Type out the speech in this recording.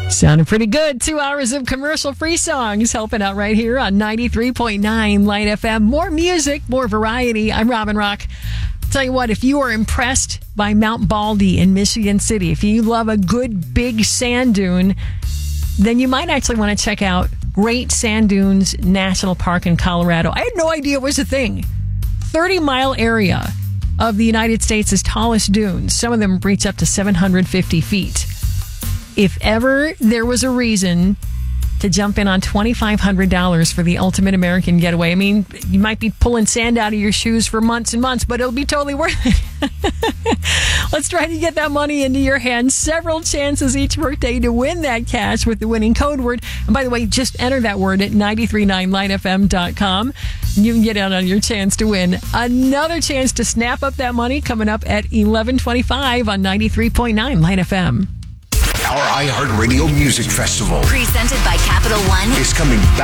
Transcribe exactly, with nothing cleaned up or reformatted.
Sounded pretty good. Two hours of commercial-free songs helping out right here on ninety-three point nine Light F M. More music, more variety. I'm Robin Rock. Tell you what, if you are impressed by Mount Baldy in Michigan City, if you love a good big sand dune, then you might actually want to check out Great Sand Dunes National Park in Colorado. I had no idea it was a thing. thirty-mile area of the United States' tallest dunes. Some of them reach up to seven hundred fifty feet. If ever there was a reason to jump in on twenty-five hundred dollars for the ultimate American getaway, I mean, you might be pulling sand out of your shoes for months and months, but it'll be totally worth it. Let's try to get that money into your hands. Several chances each workday to win that cash with the winning code word. And by the way, just enter that word at nine three nine light f m dot com. You can get out on your chance to win. Another chance to snap up that money coming up at eleven twenty-five on ninety-three point nine Light F M. Our iHeartRadio Music Festival, presented by Capital One, is coming back